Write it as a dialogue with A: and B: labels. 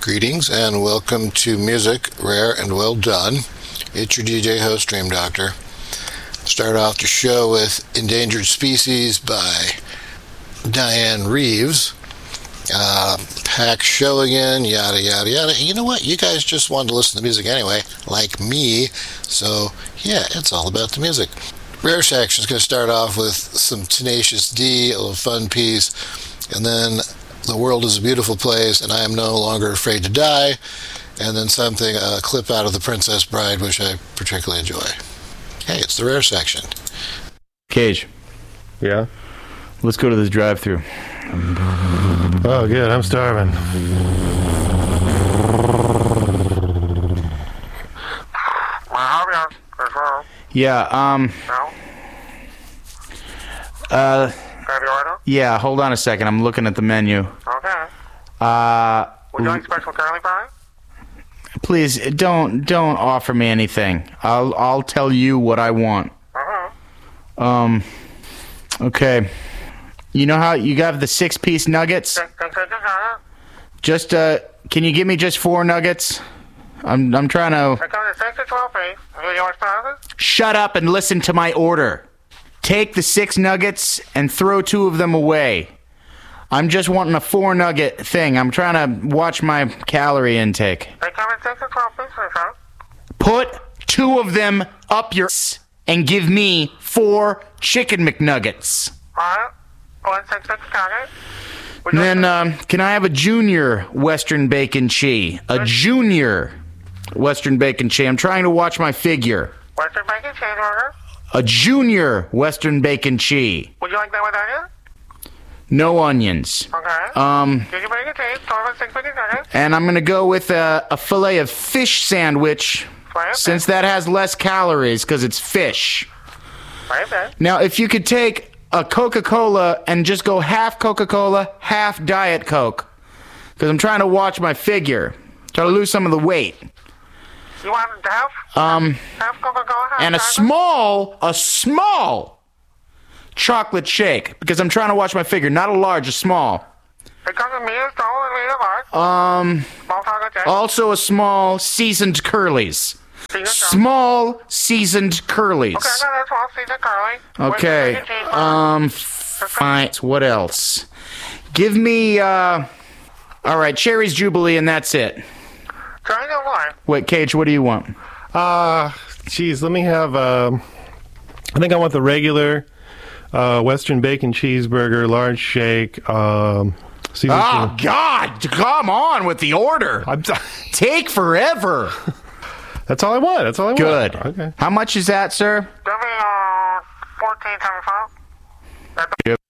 A: Greetings and welcome to Music, Rare and Well Done. It's your DJ host, Dream Doctor. Start off the show with Endangered Species by Diane Reeves. Packed show again, yada, yada, yada. You know what? You guys just wanted to listen to music anyway, like me. So, yeah, it's all about the music. Rare section is going to start off with some Tenacious D, a little fun piece, and then The World is a Beautiful Place, and I Am No Longer Afraid to Die, and then something, a clip out of The Princess Bride, which I particularly enjoy. Hey, it's the Rare section.
B: Cage.
C: Yeah?
B: Let's go to this drive-thru.
C: Oh, good. I'm starving.
B: Yeah, yeah, hold on a second. I'm looking at the menu.
D: Okay. Would you like special curly fries?
B: Please, don't offer me anything. I'll tell you what I want. Okay. You know how you got the 6-piece nuggets? Just can you give me just 4 nuggets? I'm trying to. Shut up and listen to my order. Take the 6 nuggets and throw 2 of them away. I'm just wanting a 4-nugget thing. I'm trying to watch my calorie intake. Put 2 of them up your and give me 4 chicken McNuggets. And then, can I have a junior Western Bacon Cheese? A junior Western Bacon Cheese. I'm trying to watch my figure.
D: Western bacon cheeseburger.
B: A junior Western Bacon Cheese.
D: Would you like that with onions?
B: No onions.
D: Okay. Junior bacon cheese, 6 nuggets.
B: And I'm gonna go with a fillet of fish sandwich, since that has less calories because it's fish. Now, if you could take a Coca-Cola and just go half Coca-Cola, half Diet Coke, because I'm trying to watch my figure, try to lose some of the weight.
D: You want half? Half Coca-Cola, half
B: and a small chocolate shake, because I'm trying to watch my figure. Not a large, a small.
D: It comes with medium, small, and medium large. Small chocolate shake.
B: Also a small seasoned Curly's. Small seasoned Curly's.
D: Okay, I got that small seasoned curly.
B: Okay. Fine. What else? Give me all right, Cherry's Jubilee, and that's it.
D: Cherry's Jubilee.
B: Wait, Cage, what do you want?
C: Geez, let me have I think I want the regular Western Bacon Cheeseburger, large shake, seasoned
B: God, come on with the order. Take forever.
C: That's all I want. That's all I want.
B: Good.
C: Okay.
B: How much is that, sir?
D: Give me $14.75.